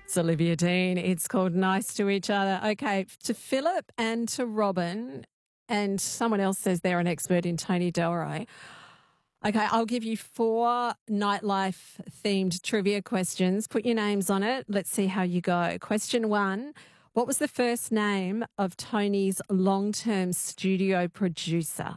It's Olivia Dean. It's called Nice to Each Other. Okay, to Philip and to Robin, and someone else says they're an expert in Tony Delroy. Okay, I'll give you 4 nightlife-themed trivia questions. Put your names on it. Let's see how you go. Question 1, what was the first name of Tony's long-term studio producer?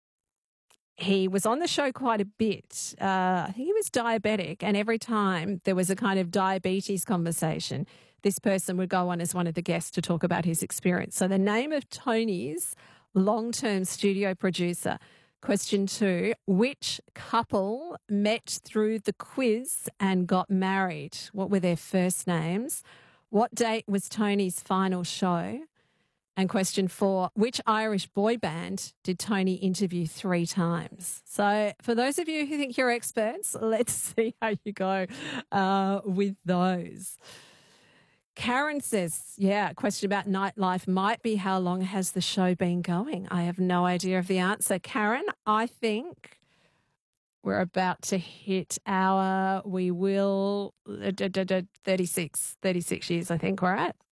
He was on the show quite a bit. I think he was diabetic, and every time there was a kind of diabetes conversation, this person would go on as one of the guests to talk about his experience. So the name of Tony's long-term studio producer. Question 2, which couple met through the quiz and got married? What were their first names? What date was Tony's final show? And question 4, which Irish boy band did Tony interview 3 times? So for those of you who think you're experts, let's see how you go with those. Karen says, yeah, a question about nightlife might be how long has the show been going? I have no idea of the answer. Karen, I think we're about to hit we will, 36 years I think we're at.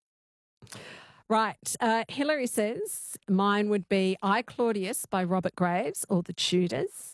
Right. Hillary says, mine would be I, Claudius by Robert Graves or The Tudors.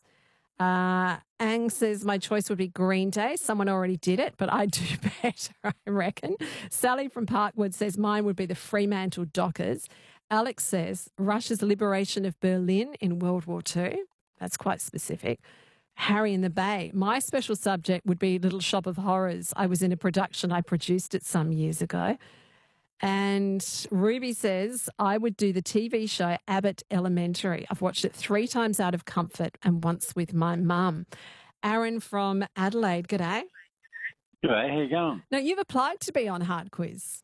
Ang says, my choice would be Green Day. Someone already did it, but I do better, I reckon. Sally from Parkwood says, mine would be the Fremantle Dockers. Alex says, Russia's liberation of Berlin in World War II. That's quite specific. Harry in the Bay. My special subject would be Little Shop of Horrors. I was in a production. I produced it some years ago. And Ruby says, I would do the TV show Abbott Elementary. I've watched it 3 times out of comfort and once with my mum. Aaron from Adelaide, g'day. G'day, how you going? Now, you've applied to be on Hard Quiz.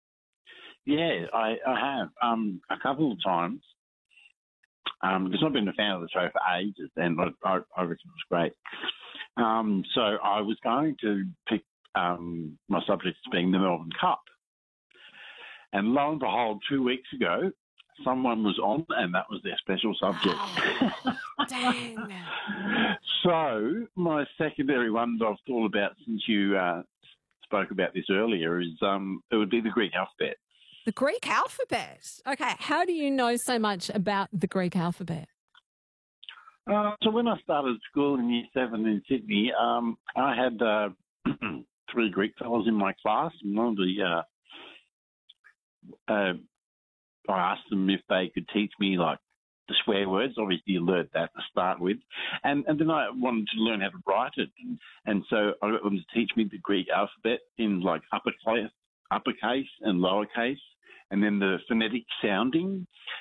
Yeah, I have a couple of times. Because I've been a fan of the show for ages, and I reckon it was great. So I was going to pick my subject as being the Melbourne Cup. And lo and behold, 2 weeks ago, someone was on, and that was their special subject. Oh, dang. So my secondary one that I've thought about since you spoke about this earlier is it would be the Greek alphabet. The Greek alphabet? Okay, how do you know so much about the Greek alphabet? So when I started school in Year 7 in Sydney, I had 3 Greek fellows in my class, and one of the I asked them if they could teach me like the swear words. Obviously, you learned that to start with, and then I wanted to learn how to write it, and so I got them to teach me the Greek alphabet in like uppercase and lowercase, and then the phonetic sounding.